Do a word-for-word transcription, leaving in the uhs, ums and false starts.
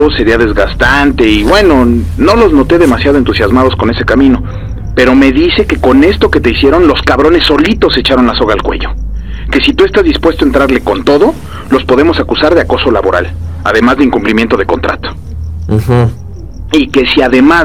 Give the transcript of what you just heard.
sería desgastante y bueno, no los noté demasiado entusiasmados con ese camino. Pero me dice que con esto que te hicieron, los cabrones solitos se echaron la soga al cuello. Que si tú estás dispuesto a entrarle con todo, los podemos acusar de acoso laboral, además de incumplimiento de contrato. Uh-huh. Y que si además